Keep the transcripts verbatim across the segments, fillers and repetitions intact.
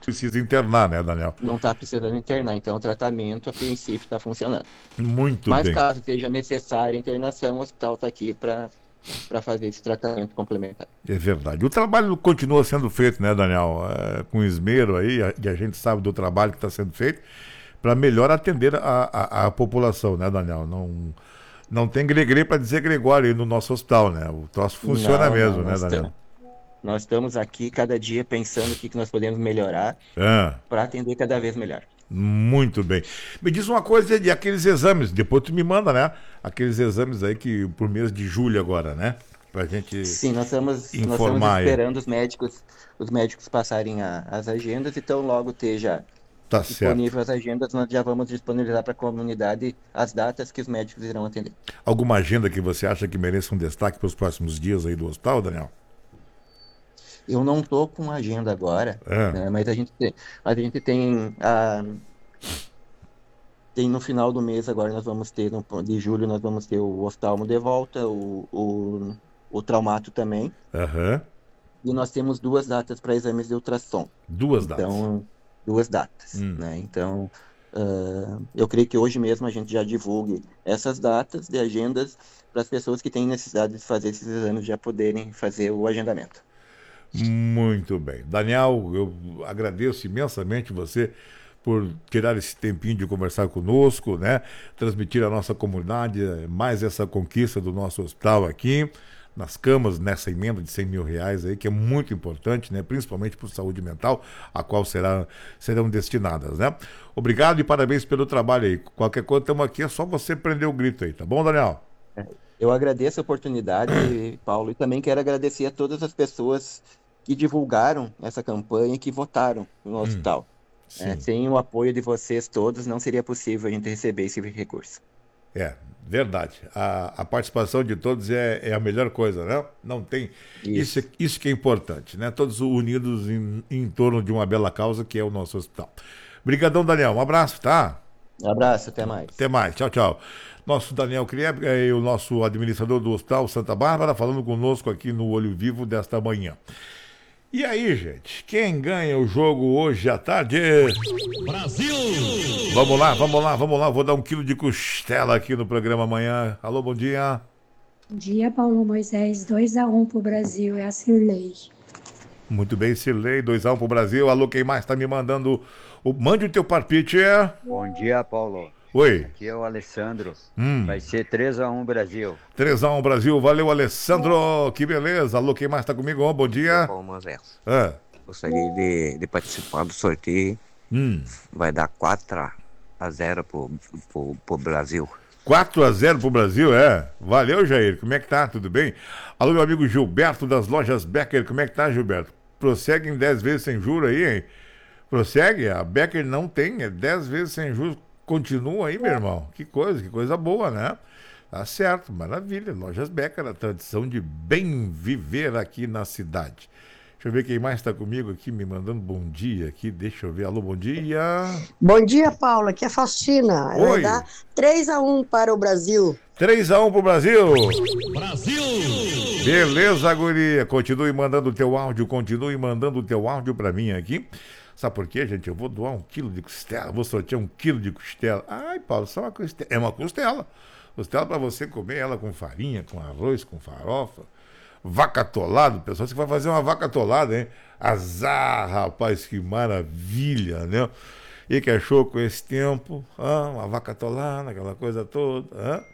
Precisa internar, né, Daniel? Não está precisando internar, então o tratamento a princípio está funcionando. Muito Mas bem. caso seja necessária a internação, o hospital está aqui para para fazer esse tratamento complementar. É verdade. O trabalho continua sendo feito, né, Daniel? É, com esmero aí, a- e a gente sabe do trabalho que está sendo feito para melhor atender a, a, a população, né, Daniel? Não, não tem gregre para dizer Gregório aí no nosso hospital, né? O troço funciona Não, não, mesmo, né, nós, Daniel? ta- nós estamos aqui cada dia pensando o que que nós podemos melhorar Ah, para atender cada vez melhor. muito bem. Me diz uma coisa de aqueles exames, depois tu me manda, né? Aqueles exames aí que por mês de julho agora, né? Pra gente Sim, nós estamos, nós estamos informar aí. esperando os médicos, os médicos passarem a- as agendas, então logo esteja Tá certo. disponível as agendas, nós já vamos disponibilizar para a comunidade as datas que os médicos irão atender. Alguma agenda que você acha que mereça um destaque para os próximos dias aí do hospital, Daniel? Eu não estou com agenda agora, É. né, mas a gente tem, a gente tem, a, tem no final do mês agora nós vamos ter, no, de julho nós vamos ter o oftalmo de volta, o, o, o traumato também, Aham. e nós temos duas datas para exames de ultrassom. Duas datas. Então, duas datas, Hum. né? Então, ah, eu creio que hoje mesmo a gente já divulgue essas datas de agendas para as pessoas que têm necessidade de fazer esses exames já poderem fazer o agendamento. Muito bem. Daniel, eu agradeço imensamente você por tirar esse tempinho de conversar conosco, né? Transmitir à nossa comunidade mais essa conquista do nosso hospital aqui, nas camas, nessa emenda de cem mil reais aí, que é muito importante, né? Principalmente para a saúde mental, a qual será, serão destinadas, né? Obrigado e parabéns pelo trabalho aí. Qualquer coisa, estamos aqui, é só você prender o grito aí, tá bom, Daniel? Eu agradeço a oportunidade, Paulo, e também quero agradecer a todas as pessoas que divulgaram essa campanha e que votaram no Hum, hospital. É, sim. sem o apoio de vocês todos, não seria possível a gente receber esse recurso. É, verdade. A, a participação de todos é, é a melhor coisa, né? Não tem. Isso, é- Isso. isso que é importante, né? Todos unidos em, em torno de uma bela causa que é o nosso hospital. Obrigadão, Daniel. Um abraço, tá? Abraço, até Até mais. mais. Tchau, tchau. Nosso Daniel Krieb, é o nosso administrador do Hospital Santa Bárbara, falando conosco aqui no Olho Vivo desta manhã. E aí, gente, quem ganha o jogo hoje à tarde? Brasil! Vamos lá, vamos lá, vamos lá. Vou dar um quilo de costela aqui no programa amanhã. Alô, bom dia. Bom dia, Paulo Moisés. Dois a um pro Brasil, é a Cirlei. Muito bem, Cirlei, dois a um pro Brasil. Alô, quem mais tá me mandando? O... Mande o teu palpite. É? Bom dia, Paulo. Oi. Aqui é o Alessandro. Hum. Vai ser três a um Brasil. três a um Brasil. Valeu, Alessandro. Que beleza. Alô, quem mais tá comigo? Ó, bom Dia, dia. Paulo Moisés. Ah. Gostaria de, de participar do sorteio. Hum. Vai dar quatro a zero pro, pro, pro Brasil. quatro a zero pro Brasil, é. Valeu, Jair. Como é que tá? Tudo bem? Alô, meu amigo Gilberto das lojas Becker. Como é que tá, Gilberto? Prossegue em dez vezes sem juros aí, hein? Prossegue? A Becker não tem, é dez vezes sem juros. Continua aí, meu irmão. Que coisa, que coisa boa, né? Tá certo, maravilha. Lojas Becker, a tradição de bem viver aqui na cidade. Deixa eu ver quem mais está comigo aqui, me mandando bom dia aqui. Deixa eu ver. Alô, bom dia. Bom dia, Paula. Aqui é a Faustina. Vai Oi. dar três a um para o Brasil. três a um pro Brasil. Brasil! Beleza, guria. Continue mandando o teu áudio, continue mandando o teu áudio pra mim aqui. Sabe por quê, gente? Eu vou doar um quilo de costela, vou sortear um quilo de costela. Ai, Paulo, só uma costela. É uma costela. Costela pra você comer ela com farinha, com arroz, com farofa. Vaca atolada, pessoal, você vai fazer uma vaca atolada, hein? Azar, rapaz, que maravilha, né? E que achou com esse tempo? Ah, uma vaca atolada, aquela coisa toda. Ah?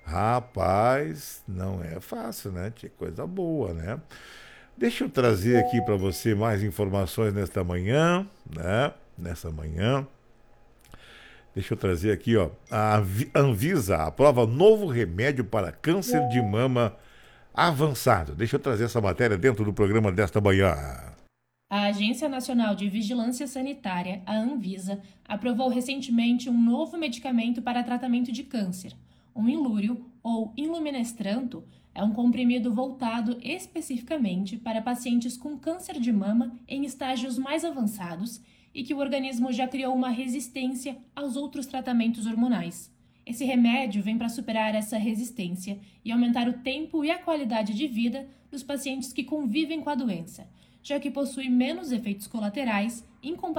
Rapaz, não é fácil, né? Que coisa boa, né? Deixa eu trazer aqui para você mais informações nesta manhã, né? Nessa manhã. Deixa eu trazer aqui, ó. A Anvisa aprova novo remédio para câncer de mama avançado. Deixa eu trazer essa matéria dentro do programa desta manhã. A Agência Nacional de Vigilância Sanitária, a Anvisa, aprovou recentemente um novo medicamento para tratamento de câncer. O Inlúrio, ou Inluminestranto, é um comprimido voltado especificamente para pacientes com câncer de mama em estágios mais avançados e que o organismo já criou uma resistência aos outros tratamentos hormonais. Esse remédio vem para superar essa resistência e aumentar o tempo e a qualidade de vida dos pacientes que convivem com a doença, já que possui menos efeitos colaterais em comparação